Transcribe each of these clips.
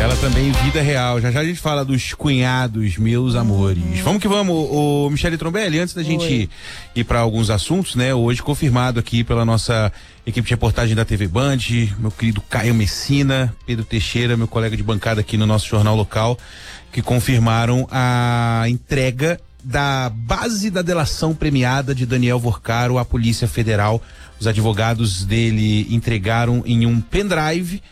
Ela também, vida real. Já já a gente fala dos cunhados, meus amores. Vamos que vamos, o Michele Trombelli, antes da gente ir para alguns assuntos, né? Hoje confirmado aqui pela nossa equipe de reportagem da TV Band, meu querido Caio Messina, Pedro Teixeira, meu colega de bancada aqui no nosso jornal local, que confirmaram a entrega da base da delação premiada de Daniel Vorcaro à Polícia Federal. Os advogados dele entregaram em um pendrive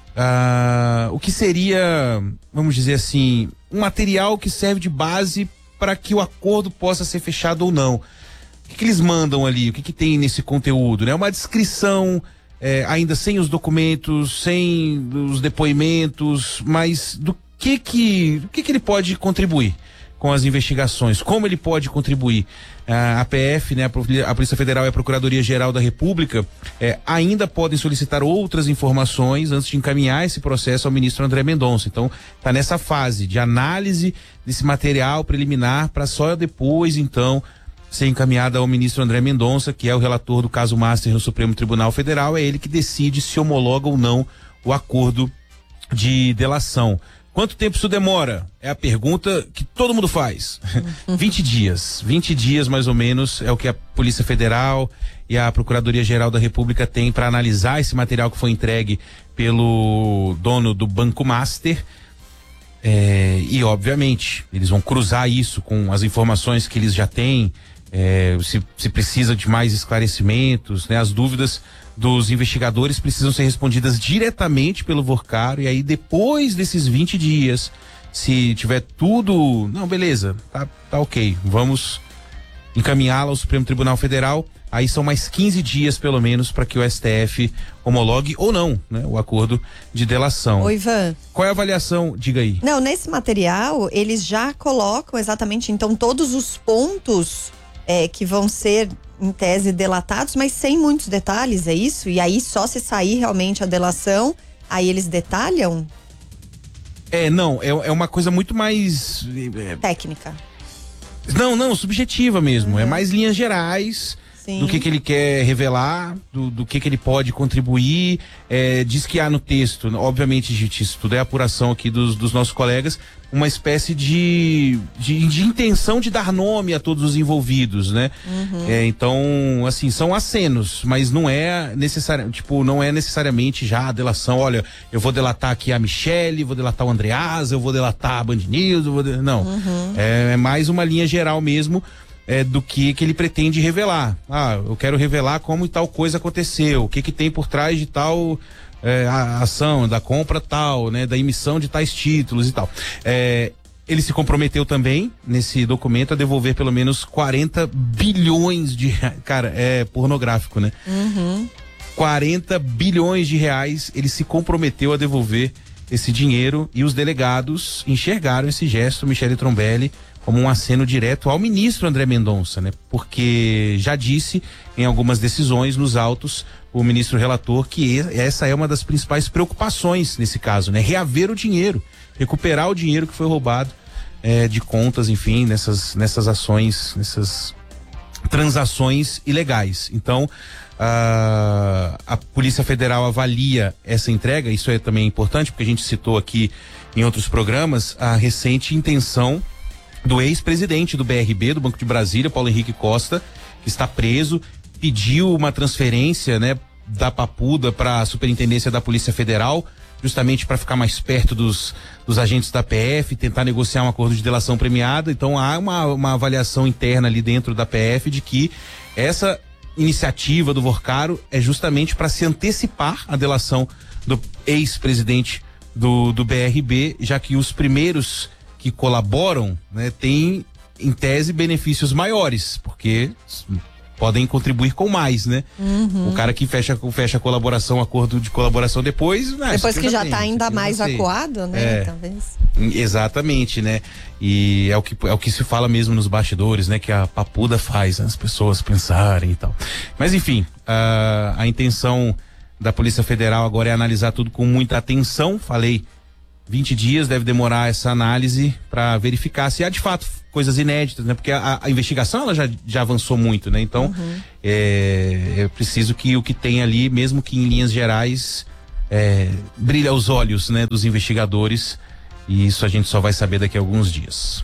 o que seria, vamos dizer assim, um material que serve de base para que o acordo possa ser fechado ou não. O que eles mandam ali? O que tem nesse conteúdo, né? Uma descrição, ainda sem os documentos, sem os depoimentos, mas do que ele pode contribuir com as investigações, como ele pode contribuir. A PF, né, a Polícia Federal e a Procuradoria-Geral da República ainda podem solicitar outras informações antes de encaminhar esse processo ao ministro André Mendonça. Então, está nessa fase de análise desse material preliminar para só depois, então, ser encaminhada ao ministro André Mendonça, que é o relator do caso Master no Supremo Tribunal Federal. É ele que decide se homologa ou não o acordo de delação. Quanto tempo isso demora? É a pergunta que todo mundo faz. 20 dias. 20 dias, mais ou menos, é o que a Polícia Federal e a Procuradoria-Geral da República têm para analisar esse material que foi entregue pelo dono do Banco Master. E, obviamente, eles vão cruzar isso com as informações que eles já têm, se precisa de mais esclarecimentos, né? As dúvidas dos investigadores precisam ser respondidas diretamente pelo Vorcaro, e aí depois desses 20 dias, se tiver tudo, não, beleza, tá ok, vamos encaminhá-la ao Supremo Tribunal Federal. Aí são mais 15 dias pelo menos para que o STF homologue ou não, né, o acordo de delação. Oi, Ivan. Qual é a avaliação? Diga aí. Não, nesse material eles já colocam exatamente então todos os pontos que vão ser em tese delatados, mas sem muitos detalhes, é isso? E aí só se sair realmente a delação, aí eles detalham? Não, é uma coisa muito mais técnica. Não, subjetiva mesmo. É mais linhas gerais. Sim. Do que ele quer revelar, do que ele pode contribuir. Diz que há no texto, obviamente, gente, isso tudo é apuração aqui dos nossos colegas, uma espécie de intenção de dar nome a todos os envolvidos, né? Então, assim, são acenos, mas não é necessariamente já a delação. Olha, eu vou delatar aqui a Michele, vou delatar o Andreasa, eu vou delatar a Band News, não. É mais uma linha geral mesmo. Do que ele pretende revelar. Eu quero revelar como tal coisa aconteceu, o que tem por trás de tal a ação, da compra tal, né, da emissão de tais títulos e tal. Ele se comprometeu também, nesse documento, a devolver pelo menos 40 bilhões de reais. Cara, é pornográfico, né? 40 bilhões de reais, ele se comprometeu a devolver esse dinheiro, e os delegados enxergaram esse gesto, Michele Trombelli, como um aceno direto ao ministro André Mendonça, né? Porque já disse em algumas decisões nos autos o ministro relator que essa é uma das principais preocupações nesse caso, né? Reaver o dinheiro, recuperar o dinheiro que foi roubado de contas, enfim, nessas ações, nessas transações ilegais. Então, a Polícia Federal avalia essa entrega. Isso também é importante, porque a gente citou aqui em outros programas a recente intenção do ex-presidente do BRB, do Banco de Brasília, Paulo Henrique Costa, que está preso, pediu uma transferência, né, da Papuda para a Superintendência da Polícia Federal, justamente para ficar mais perto dos agentes da PF, tentar negociar um acordo de delação premiada. Então há uma avaliação interna ali dentro da PF de que essa iniciativa do Vorcaro é justamente para se antecipar a delação do ex-presidente do BRB, já que os primeiros que colaboram, né, têm, em tese, benefícios maiores, porque podem contribuir com mais, né? O cara que fecha a colaboração, acordo de colaboração depois que já está ainda mais acuado, né? Talvez. Exatamente, né? E é o que se fala mesmo nos bastidores, né? Que a Papuda faz as pessoas pensarem e tal. Mas enfim, a intenção da Polícia Federal agora é analisar tudo com muita atenção. Falei, 20 dias deve demorar essa análise para verificar se há de fato coisas inéditas, né? Porque a investigação ela já avançou muito, né? Então é preciso que o que tem ali, mesmo que em linhas gerais, brilha aos olhos, né, dos investigadores, e isso a gente só vai saber daqui a alguns dias.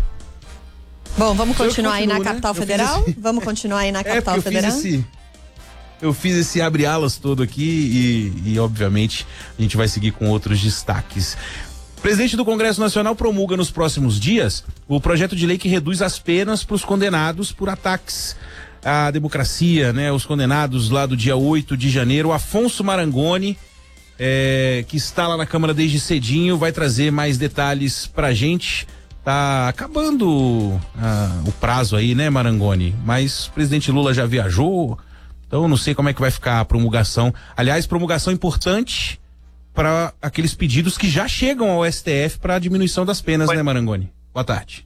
Bom, vamos continuar aí na Capital Federal? Vamos continuar aí na Capital Federal? Eu fiz esse abre-alas todo aqui e obviamente a gente vai seguir com outros destaques. O presidente do Congresso Nacional promulga nos próximos dias o projeto de lei que reduz as penas para os condenados por ataques à democracia, né? Os condenados lá do dia 8 de janeiro. Afonso Marangoni, que está lá na Câmara desde cedinho, vai trazer mais detalhes pra gente. Tá acabando o prazo aí, né, Marangoni? Mas o presidente Lula já viajou, então não sei como é que vai ficar a promulgação. Aliás, promulgação importante para aqueles pedidos que já chegam ao STF para diminuição das penas, né, Marangoni? Boa tarde.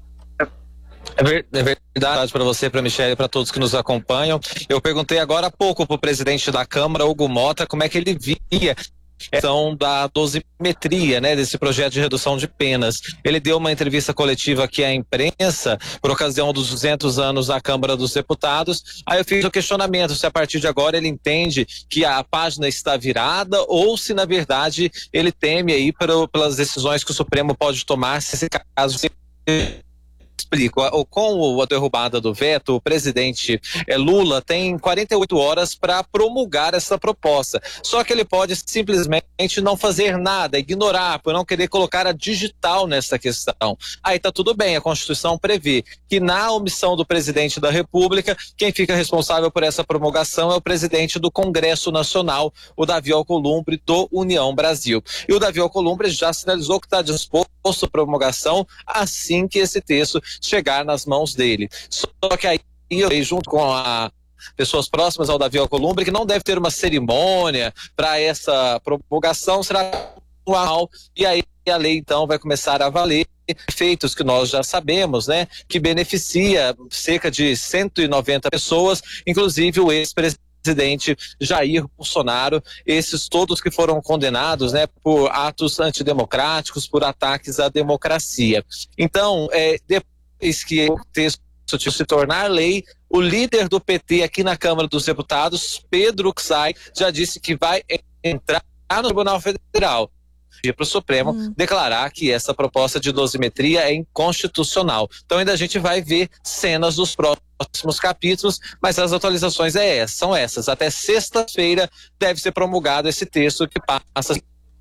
É verdade para você, para a Michelle e para todos que nos acompanham. Eu perguntei agora há pouco para o presidente da Câmara, Hugo Mota, como é que ele via a questão da dosimetria, né, desse projeto de redução de penas. Ele deu uma entrevista coletiva aqui à imprensa por ocasião dos 200 anos da Câmara dos Deputados. Aí eu fiz o questionamento se a partir de agora ele entende que a página está virada ou se na verdade ele teme aí pelas decisões que o Supremo pode tomar se esse caso se... Explico. Com a derrubada do veto, o presidente Lula tem 48 horas para promulgar essa proposta. Só que ele pode simplesmente não fazer nada, ignorar, por não querer colocar a digital nessa questão. Aí tá tudo bem, a Constituição prevê que na omissão do presidente da República, quem fica responsável por essa promulgação é o presidente do Congresso Nacional, o Davi Alcolumbre, do União Brasil. E o Davi Alcolumbre já sinalizou que está disposto à promulgação assim que esse texto chegar nas mãos dele. Só que aí eu junto com pessoas próximas ao Davi Alcolumbre que não deve ter uma cerimônia para essa promulgação, será anual, e aí a lei então vai começar a valer, efeitos que nós já sabemos, né, que beneficia cerca de 190 pessoas, inclusive o ex-presidente Jair Bolsonaro, esses todos que foram condenados, né, por atos antidemocráticos, por ataques à democracia. Então, depois que o texto se tornar lei, o líder do PT aqui na Câmara dos Deputados, Pedro Uxai, já disse que vai entrar no Tribunal Federal para o Supremo declarar que essa proposta de dosimetria é inconstitucional. Então ainda a gente vai ver cenas dos próximos capítulos, mas as atualizações são essas. Até sexta-feira deve ser promulgado esse texto que passa.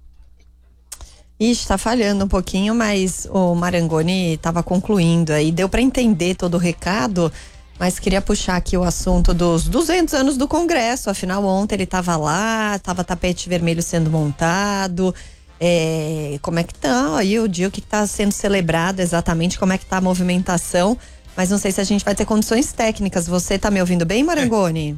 Ixi, tá falhando um pouquinho, mas o Marangoni estava concluindo aí. Deu para entender todo o recado, mas queria puxar aqui o assunto dos 200 anos do Congresso. Afinal, ontem ele estava lá, estava tapete vermelho sendo montado. Como é que tá aí o dia, o que está sendo celebrado exatamente, como é que tá a movimentação, mas não sei se a gente vai ter condições técnicas. Você tá me ouvindo bem, Marangoni?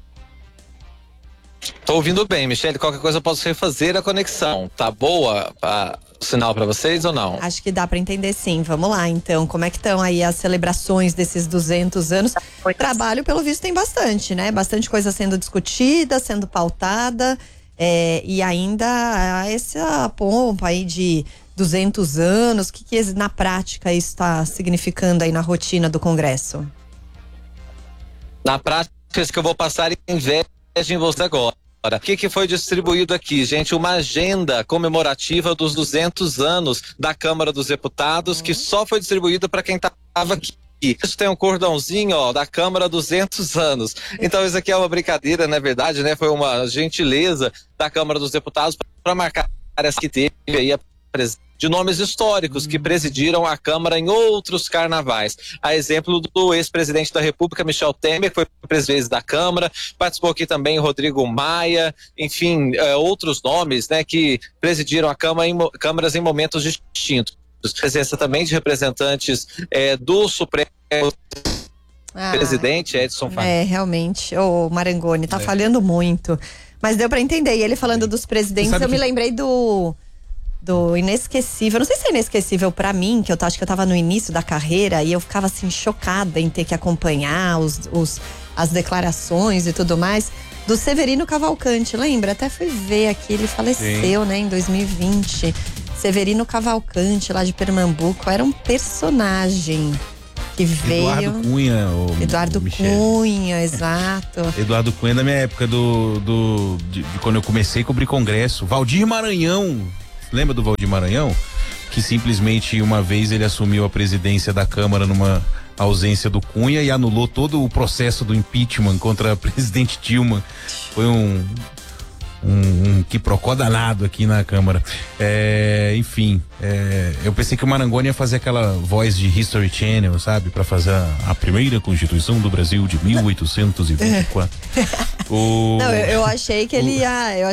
Tô ouvindo bem, Michelle, qualquer coisa eu posso refazer a conexão. Tá boa o sinal para vocês ou não? Acho que dá para entender sim, vamos lá então, como é que estão aí as celebrações desses 200 anos? Trabalho, pelo visto, tem bastante, né? Bastante coisa sendo discutida, sendo pautada. E ainda essa pompa aí de 200 anos, o que na prática isso está significando aí na rotina do Congresso? Na prática, isso que eu vou passar inveja em você agora. O que foi distribuído aqui, gente? Uma agenda comemorativa dos 200 anos da Câmara dos Deputados, que só foi distribuída para quem estava aqui. Isso tem um cordãozinho, ó, da Câmara 200 anos. Então isso aqui é uma brincadeira, na verdade, né? Foi uma gentileza da Câmara dos Deputados para marcar essa que teve aí a presença de nomes históricos que presidiram a Câmara em outros carnavais. A exemplo do ex-presidente da República, Michel Temer, que foi presidente da Câmara, participou aqui também Rodrigo Maia, enfim, outros nomes, né, que presidiram a câmaras em momentos distintos. Presença também de representantes do Supremo, presidente Edson Fachin. Realmente, o Marangoni tá falhando muito, mas deu para entender. E ele falando dos presidentes, eu me lembrei do inesquecível, não sei se é inesquecível pra mim, que eu acho que eu tava no início da carreira e eu ficava assim chocada em ter que acompanhar as declarações e tudo mais, do Severino Cavalcante, lembra? Até fui ver aqui, ele faleceu, né, em 2020. Severino Cavalcante, lá de Pernambuco, era um personagem. que veio. Eduardo Cunha. Eduardo Cunha, exato. Eduardo Cunha da minha época de quando eu comecei a cobrir congresso. Valdir Maranhão, lembra do Valdir Maranhão? Que simplesmente uma vez ele assumiu a presidência da Câmara numa ausência do Cunha e anulou todo o processo do impeachment contra a presidente Dilma. Foi um quiprocó danado aqui na Câmara. Enfim, eu pensei que o Marangoni ia fazer aquela voz de History Channel, sabe? Pra fazer a primeira Constituição do Brasil de 1824. Não, eu achei que ele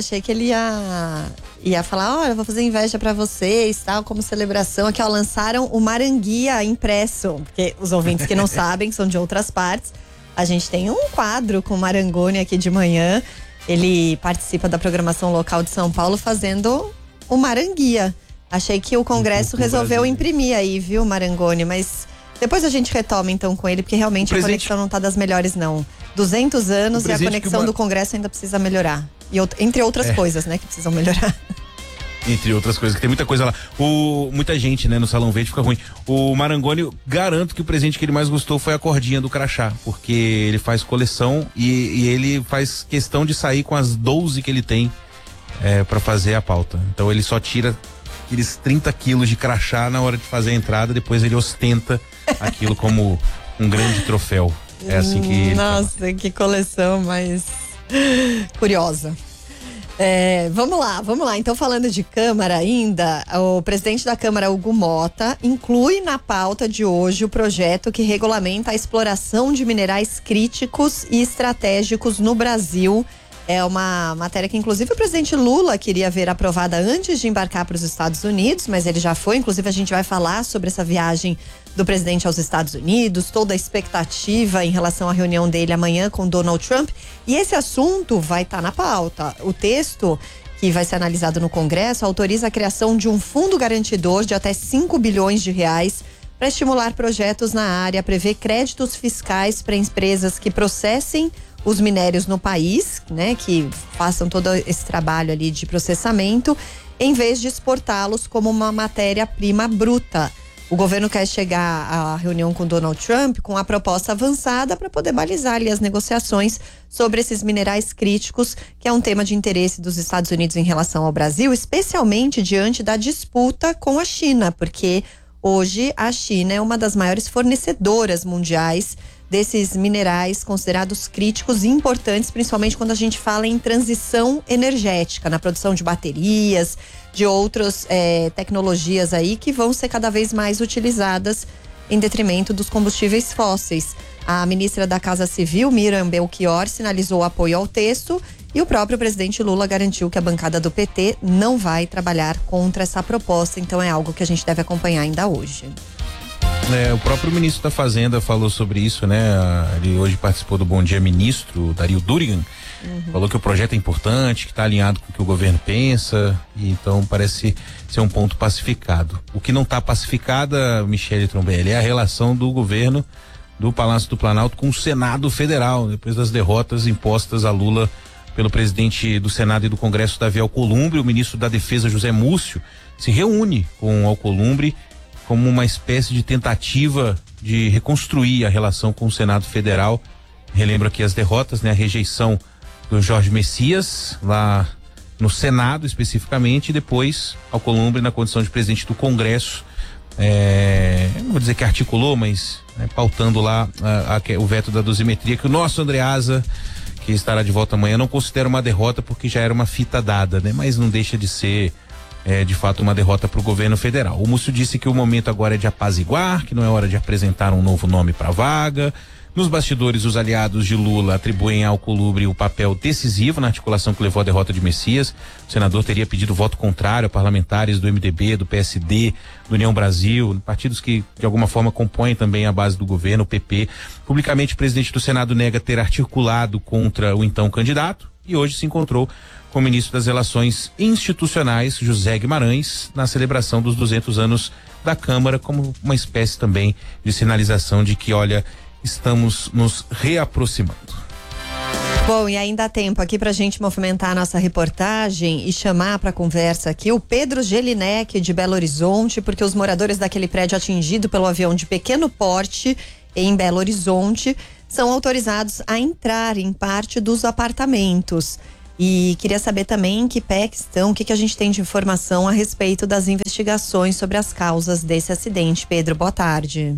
ia falar, olha, eu vou fazer inveja pra vocês, tal, como celebração. Aqui, ó, lançaram o Maranguia impresso, porque os ouvintes que não sabem, são de outras partes. A gente tem um quadro com o Marangoni aqui de manhã. Ele participa da programação local de São Paulo fazendo o Maranguia. Achei que o Congresso resolveu imprimir aí, viu, Marangoni? Mas depois a gente retoma então com ele, porque realmente a conexão não tá das melhores, não. 200 anos e a conexão do Congresso ainda precisa melhorar. E entre outras coisas, né, que precisam melhorar. Entre outras coisas, que tem muita coisa lá. Muita gente, né, no Salão Verde fica ruim. O Marangoni, garanto que o presente que ele mais gostou foi a cordinha do crachá, porque ele faz coleção e ele faz questão de sair com as 12 que ele tem pra fazer a pauta. Então ele só tira aqueles 30 quilos de crachá na hora de fazer a entrada, depois ele ostenta aquilo como um grande troféu. É assim que ele Nossa, que coleção mais curiosa. Vamos lá. Então, falando de Câmara ainda, o presidente da Câmara, Hugo Motta, inclui na pauta de hoje o projeto que regulamenta a exploração de minerais críticos e estratégicos no Brasil. É uma matéria que, inclusive, o presidente Lula queria ver aprovada antes de embarcar para os Estados Unidos, mas ele já foi. Inclusive, a gente vai falar sobre essa viagem do presidente aos Estados Unidos, toda a expectativa em relação à reunião dele amanhã com Donald Trump. E esse assunto vai estar na pauta. O texto que vai ser analisado no Congresso autoriza a criação de um fundo garantidor de até 5 bilhões de reais para estimular projetos na área, prevê créditos fiscais para empresas que processem os minérios no país, né, que façam todo esse trabalho ali de processamento, em vez de exportá-los como uma matéria-prima bruta. O governo quer chegar à reunião com Donald Trump com a proposta avançada para poder balizar ali as negociações sobre esses minerais críticos, que é um tema de interesse dos Estados Unidos em relação ao Brasil, especialmente diante da disputa com a China, porque hoje a China é uma das maiores fornecedoras mundiais desses minerais considerados críticos e importantes, principalmente quando a gente fala em transição energética, na produção de baterias, de outras tecnologias aí que vão ser cada vez mais utilizadas em detrimento dos combustíveis fósseis. A ministra da Casa Civil, Miriam Belchior, sinalizou apoio ao texto e o próprio presidente Lula garantiu que a bancada do PT não vai trabalhar contra essa proposta, então é algo que a gente deve acompanhar ainda hoje. O próprio ministro da Fazenda falou sobre isso, né? Ele hoje participou do Bom Dia Ministro, Dario Durigan. Falou que o projeto é importante, que está alinhado com o que o governo pensa, e então parece ser um ponto pacificado. O que não está pacificada, Michele Trombelli, é a relação do governo do Palácio do Planalto com o Senado Federal, depois das derrotas impostas a Lula pelo presidente do Senado e do Congresso, Davi Alcolumbre. O ministro da Defesa, José Múcio, se reúne com Alcolumbre como uma espécie de tentativa de reconstruir a relação com o Senado Federal. Relembro aqui as derrotas, né? A rejeição do Jorge Messias lá no Senado especificamente, e depois Alcolumbre na condição de presidente do Congresso, não vou dizer que articulou, mas pautando lá o veto da dosimetria, que o nosso Andreasa, que estará de volta amanhã, não considera uma derrota porque já era uma fita dada, né? Mas não deixa de ser de fato uma derrota para o governo federal. O Múcio disse que o momento agora é de apaziguar, que não é hora de apresentar um novo nome para a vaga. Nos bastidores, os aliados de Lula atribuem ao Alcolumbre o papel decisivo na articulação que levou à derrota de Messias. O senador teria pedido voto contrário a parlamentares do MDB, do PSD, do União Brasil, partidos que de alguma forma compõem também a base do governo, o PP. Publicamente, o presidente do Senado nega ter articulado contra o então candidato e hoje se encontrou com o ministro das Relações Institucionais, José Guimarães, na celebração dos 200 anos da Câmara, como uma espécie também de sinalização de que, olha, estamos nos reaproximando. Bom, e ainda há tempo aqui pra gente movimentar a nossa reportagem e chamar pra conversa aqui o Pedro Gelinek de Belo Horizonte, porque os moradores daquele prédio atingido pelo avião de pequeno porte em Belo Horizonte são autorizados a entrar em parte dos apartamentos. E queria saber também em que pé que estão, o que a gente tem de informação a respeito das investigações sobre as causas desse acidente. Pedro, boa tarde.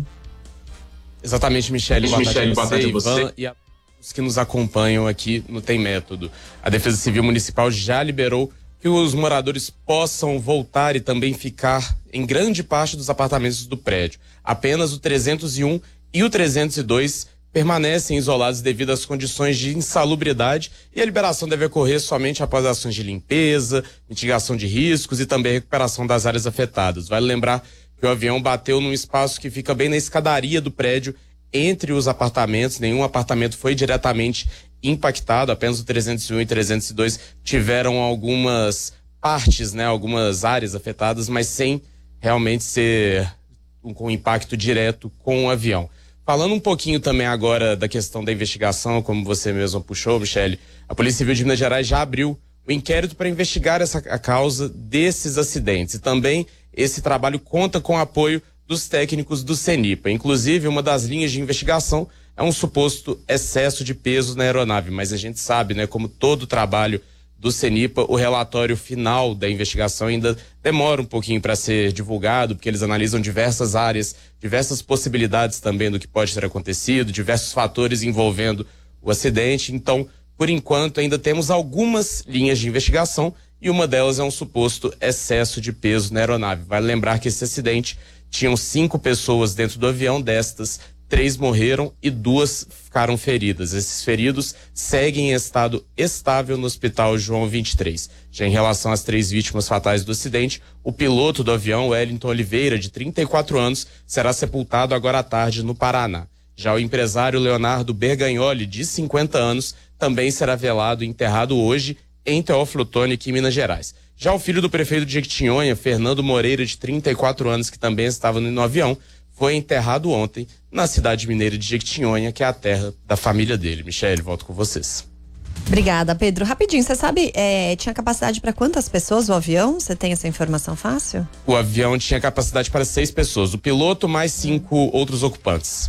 Exatamente, Michele. Boa tarde a você, Ivan, e a os que nos acompanham aqui no Tem Método. A Defesa Civil Municipal já liberou que os moradores possam voltar e também ficar em grande parte dos apartamentos do prédio. Apenas o 301 e o 302 permanecem isolados devido às condições de insalubridade, e a liberação deve ocorrer somente após ações de limpeza, mitigação de riscos e também recuperação das áreas afetadas. Vale lembrar que o avião bateu num espaço que fica bem na escadaria do prédio, entre os apartamentos. Nenhum apartamento foi diretamente impactado, apenas o 301 e 302 tiveram algumas partes, algumas áreas afetadas, mas sem realmente ser com impacto direto com o avião. Falando um pouquinho também agora da questão da investigação, como você mesmo puxou, Michele, a Polícia Civil de Minas Gerais já abriu o inquérito para investigar a causa desses acidentes. E também esse trabalho conta com o apoio dos técnicos do CENIPA. Inclusive, uma das linhas de investigação é um suposto excesso de peso na aeronave, mas a gente sabe, como todo o trabalho do CENIPA, o relatório final da investigação ainda demora um pouquinho para ser divulgado, porque eles analisam diversas áreas, diversas possibilidades também do que pode ter acontecido, diversos fatores envolvendo o acidente. Então, por enquanto, ainda temos algumas linhas de investigação e uma delas é um suposto excesso de peso na aeronave. Vale lembrar que esse acidente tinham 5 pessoas dentro do avião, destas 3 morreram e 2 ficaram feridas. Esses feridos seguem em estado estável no Hospital João 23. Já em relação às 3 vítimas fatais do acidente, o piloto do avião, Wellington Oliveira, de 34 anos, será sepultado agora à tarde no Paraná. Já o empresário Leonardo Bergagnoli, de 50 anos, também será velado e enterrado hoje em Teófilo Otoni, aqui em Minas Gerais. Já o filho do prefeito de Jequitinhonha, Fernando Moreira, de 34 anos, que também estava no avião, foi enterrado ontem na cidade mineira de Jequitinhonha, que é a terra da família dele. Michele, volto com vocês. Obrigada, Pedro. Rapidinho, você sabe, tinha capacidade para quantas pessoas o avião? Você tem essa informação fácil? O avião tinha capacidade para 6 pessoas, o piloto mais 5 outros ocupantes.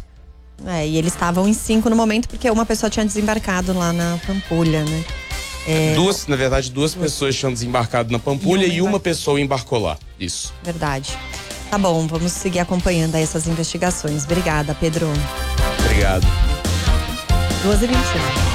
E eles estavam em 5 no momento, porque uma pessoa tinha desembarcado lá na Pampulha, né? Duas pessoas tinham desembarcado na Pampulha e uma pessoa embarcou lá. Isso. Verdade. Tá bom, vamos seguir acompanhando aí essas investigações. Obrigada, Pedro. Obrigado. 2h21.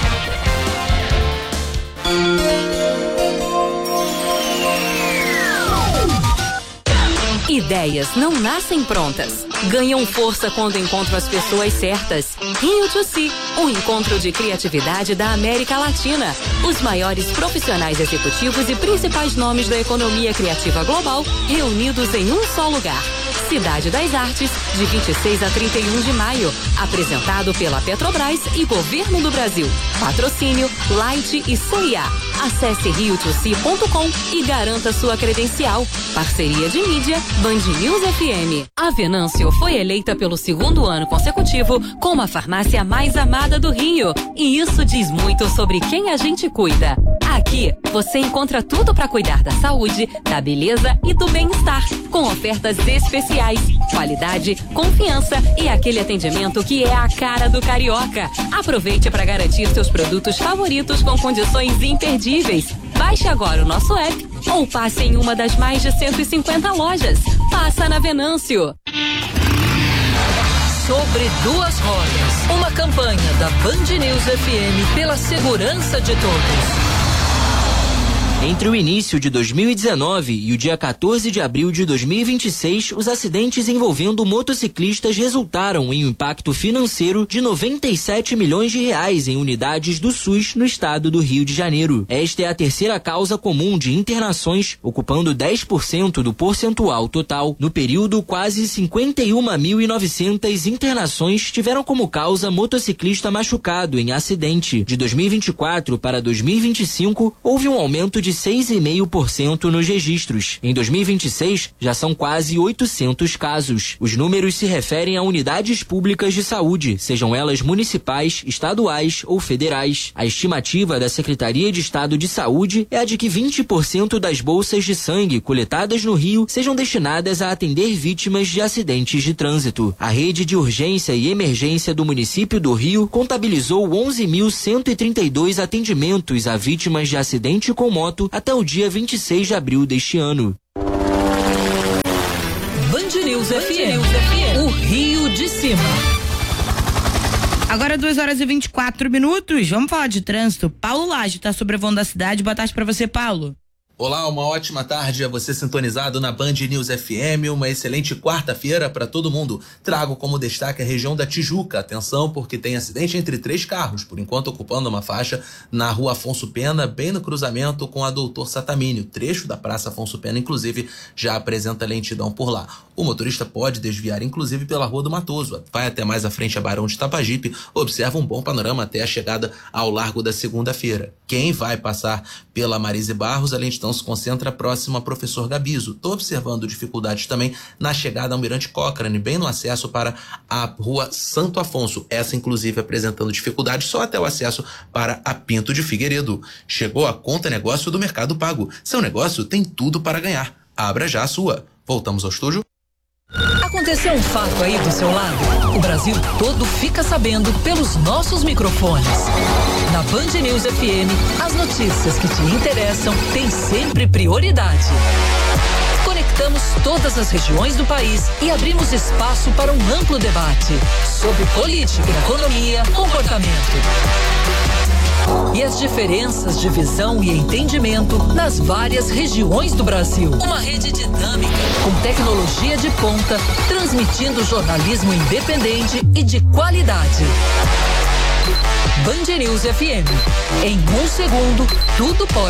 Ideias não nascem prontas. Ganham força quando encontram as pessoas certas. Rio to See, o encontro de criatividade da América Latina. Os maiores profissionais executivos e principais nomes da economia criativa global reunidos em um só lugar. Cidade das Artes, de 26 a 31 de maio. Apresentado pela Petrobras e Governo do Brasil. Patrocínio Light e CIA. Acesse riotosea.com e garanta sua credencial. Parceria de mídia Band News FM. A Venâncio foi eleita pelo 2º ano consecutivo como a farmácia mais amada do Rio. E isso diz muito sobre quem a gente cuida. Aqui você encontra tudo para cuidar da saúde, da beleza e do bem-estar, com ofertas especiais, qualidade, confiança e aquele atendimento que é a cara do carioca. Aproveite para garantir seus produtos favoritos com condições imperdíveis. Baixe agora o nosso app ou passe em uma das mais de 150 lojas. Passa na Venâncio. Sobre duas rodas. Uma campanha da Band News FM pela segurança de todos. Entre o início de 2019 e o dia 14 de abril de 2026, os acidentes envolvendo motociclistas resultaram em um impacto financeiro de 97 milhões de reais em unidades do SUS no estado do Rio de Janeiro. Esta é a terceira causa comum de internações, ocupando 10% do percentual total. No período, quase 51.900 internações tiveram como causa motociclista machucado em acidente. De 2024 para 2025, houve um aumento de de 6,5% nos registros. Em 2026, já são quase 800 casos. Os números se referem a unidades públicas de saúde, sejam elas municipais, estaduais ou federais. A estimativa da Secretaria de Estado de Saúde é a de que 20% das bolsas de sangue coletadas no Rio sejam destinadas a atender vítimas de acidentes de trânsito. A rede de urgência e emergência do município do Rio contabilizou 11.132 atendimentos a vítimas de acidente com moto até o dia 26 de abril deste ano. Band News FM, o Rio de Cima. Agora 2h24. Vamos falar de trânsito. Paulo Lage está sobrevoando a cidade. Boa tarde para você, Paulo. Olá, uma ótima tarde a você sintonizado na Band News FM, uma excelente quarta-feira para todo mundo. Trago como destaque a região da Tijuca. Atenção, porque tem acidente entre 3 carros, por enquanto ocupando uma faixa na rua Afonso Pena, bem no cruzamento com a Doutor Satamini. O trecho da Praça Afonso Pena, inclusive, já apresenta lentidão por lá. O motorista pode desviar, inclusive, pela Rua do Matoso. Vai até mais à frente a Barão de Tapajipe, observa um bom panorama até a chegada ao Largo da Segunda-feira. Quem vai passar pela Marise Barros, a lentidão se concentra próximo a Professor Gabiso. Estou observando dificuldades também na chegada ao Mirante Cochrane, bem no acesso para a Rua Santo Afonso. Essa, inclusive, apresentando dificuldades só até o acesso para a Pinto de Figueiredo. Chegou a Conta Negócio do Mercado Pago. Seu negócio tem tudo para ganhar. Abra já a sua. Voltamos ao estúdio. Aconteceu um fato aí do seu lado? O Brasil todo fica sabendo pelos nossos microfones. Na Band News FM, as notícias que te interessam têm sempre prioridade. Conectamos todas as regiões do país e abrimos espaço para um amplo debate sobre política, economia, comportamento. E as diferenças de visão e entendimento nas várias regiões do Brasil. Uma rede dinâmica, com tecnologia de ponta, transmitindo jornalismo independente e de qualidade. Band News FM. Em 1 segundo, tudo pode